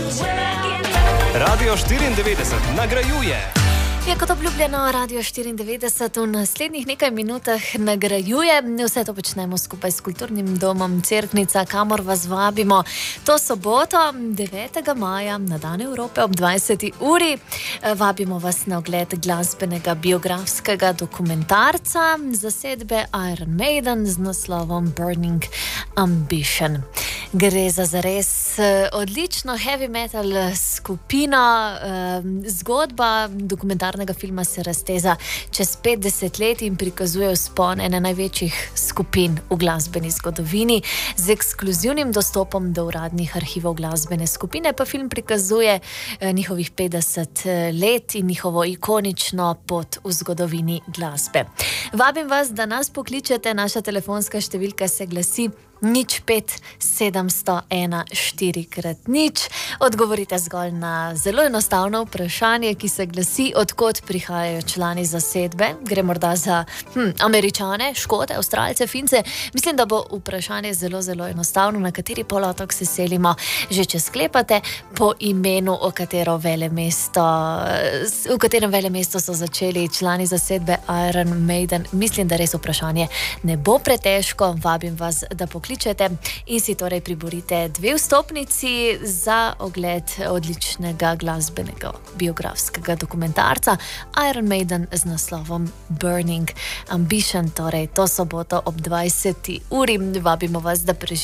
Radio 94 nagrajuje. Je kot obljubljeno, Radio 94 v naslednjih nekaj minutah nagrajuje. Vse to počnemo skupaj s Kulturnim domom Cerknica, kamor vas vabimo to soboto, 9. maja, na dan Evrope ob 20. uri. Vabimo vas na ogled glasbenega biografskega dokumentarca zasedbe Iron Maiden z naslovom Burning Ambition. Gre za zares odlično heavy metal skupino. Zgodba dokumentarnega filma se razteza čez 50 let in prikazuje vzpon ene največjih skupin v glasbeni zgodovini. Z ekskluzivnim dostopom do uradnih arhivov glasbene skupine pa film prikazuje njihovih 50 let in njihovo ikonično pot v zgodovini glasbe. Vabim vas, da nas pokličete, naša telefonska številka se glasi 05 701 4x0. Odgovorite zgolj na zelo enostavno vprašanje, ki se glasi, odkot prihajajo člani zasedbe. Gre morda za Američane, Škote, Avstralce, Fince. Mislim, da bo vprašanje zelo, zelo enostavno, na kateri polotok se selimo. Že če sklepate po imenu, v katerem velemestu so začeli člani zasedbe Iron Maiden. Mislim, da res vprašanje ne bo pretežko. Vabim vas, da pokličete in si torej priborite 2 vstopnici za ogled odličnega glasbenega biografskega dokumentarca Iron Maiden z naslovom Burning Ambition, torej to soboto ob 20. uri. Vabimo vas, da preživite